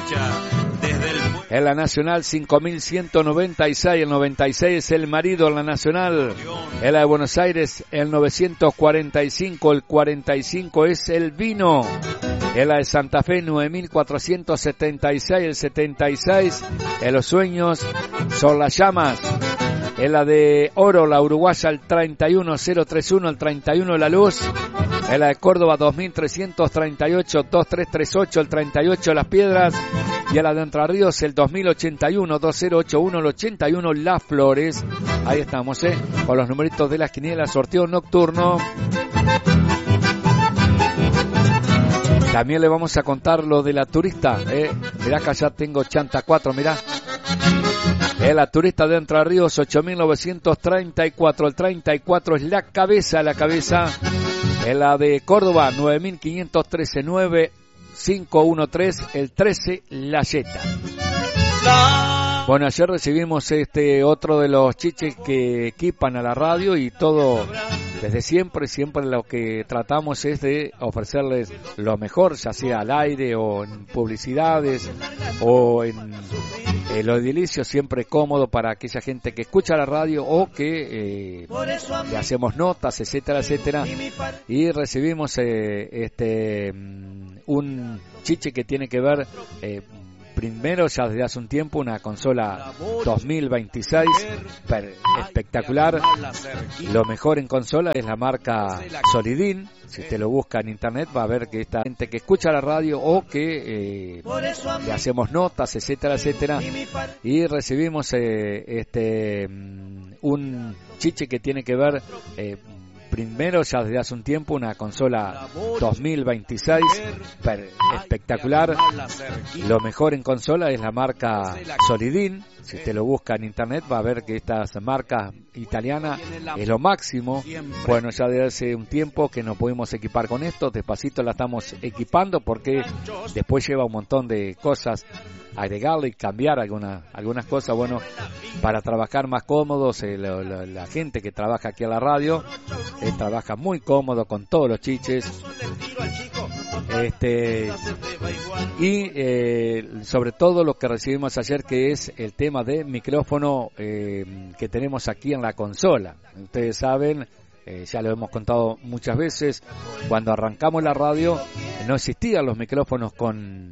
En la Nacional 5196, el 96 es el marido en la Nacional. En la de Buenos Aires el 945, el 45 es el vino. En la de Santa Fe 9476, el 76 en los sueños son las llamas. En la de Oro, la uruguaya, el 31031, el 31 la luz. En la de Córdoba 2338, 2338, el 38 las piedras. Y a la de Entre Ríos el 2081, 2081, el 81 las flores. Ahí estamos, con los numeritos de las quinielas, sorteo nocturno. También le vamos a contar lo de la turista, mirá que allá tengo chanta 4, mirá. La turista de Entre Ríos 8934, el 34 es la cabeza. En la de Córdoba 9513, 9513, el 13 la yeta. Bueno, ayer recibimos otro de los chiches que equipan a la radio y todo desde siempre lo que tratamos es de ofrecerles lo mejor, ya sea al aire o en publicidades o en lo edilicio, siempre cómodo para aquella gente que escucha la radio o que le hacemos notas, etcétera, etcétera. Y recibimos un chiche que tiene que ver primero ya desde hace un tiempo una consola 2026 espectacular. Lo mejor en consola es la marca Solidin. Si usted lo busca en internet va a ver que esta gente que escucha la radio o que le hacemos notas, etcétera, etcétera. Y recibimos un chiche que tiene que ver primero ya desde hace un tiempo una consola 2026 espectacular. Lo mejor en consola es la marca Solidin. Si usted lo busca en internet va a ver que esta marca italiana es lo máximo. Bueno, ya desde hace un tiempo que nos pudimos equipar con esto, despacito la estamos equipando porque después lleva un montón de cosas, agregarle y cambiar algunas cosas, bueno, para trabajar más cómodos. La gente que trabaja aquí a la radio trabaja muy cómodo con todos los chiches. Y sobre todo lo que recibimos ayer, que es el tema de micrófono que tenemos aquí en la consola. Ustedes saben, ya lo hemos contado muchas veces, cuando arrancamos la radio no existían los micrófonos con